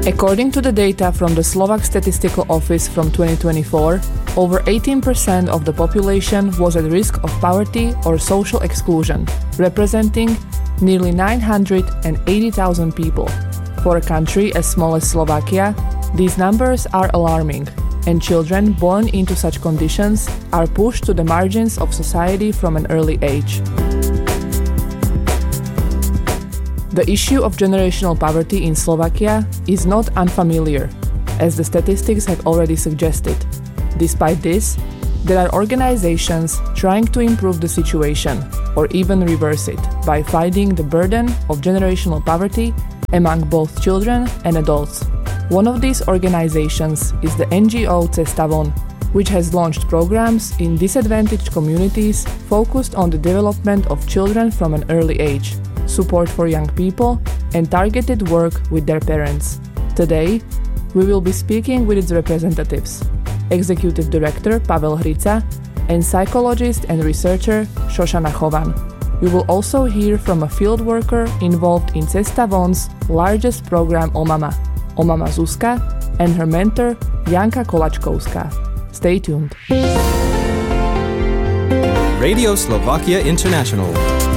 According to the data from the Slovak Statistical Office from 2024, over 18% of the population was at risk of poverty or social exclusion, representing nearly 980,000 people. For a country as small as Slovakia, these numbers are alarming, and children born into such conditions are pushed to the margins of society from an early age. The issue of generational poverty in Slovakia is not unfamiliar, as the statistics have already suggested. Despite this, there are organizations trying to improve the situation or even reverse it by fighting the burden of generational poverty among both children and adults. One of these organizations is the NGO Cesta Von, which has launched programs in disadvantaged communities focused on the development of children from an early age, support for young people, and targeted work with their parents. Today, we will be speaking with its representatives, Executive Director Pavel Hrica and psychologist and researcher Shoshana Chovan. We will also hear from a field worker involved in Cesta Von's largest program OMAMA, OMAMA Zuzka, and her mentor Janka Kolačkovská. Stay tuned. Radio Slovakia International.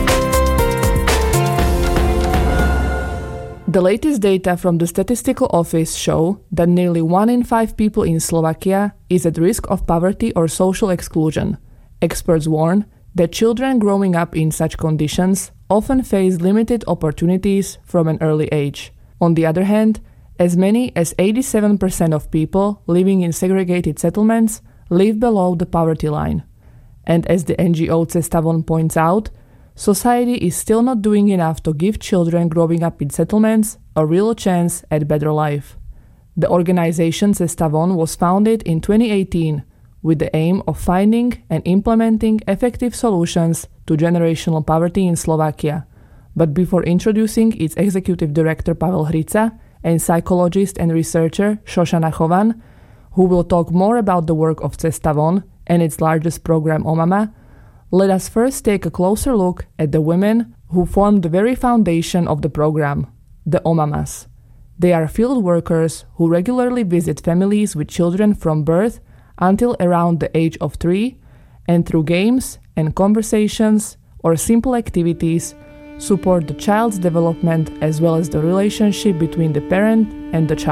The latest data from the Statistical Office show that nearly 1 in 5 people in Slovakia is at risk of poverty or social exclusion. Experts warn that children growing up in such conditions often face limited opportunities from an early age. On the other hand, as many as 87% of people living in segregated settlements live below the poverty line. And as the NGO Cesta Von points out, society is still not doing enough to give children growing up in settlements a real chance at better life. The organization Cesta Von was founded in 2018 with the aim of finding and implementing effective solutions to generational poverty in Slovakia. But before introducing its executive director Pavel Hrica and psychologist and researcher Shoshana Chovan, who will talk more about the work of Cesta Von and its largest program OMAMA, let us first take a closer look at the women who form the very foundation of the program, the OMAMAs. They are field workers who regularly visit families with children from birth until around the age of 3, and through games and conversations or simple activities support the child's development as well as the relationship between the parent and the child.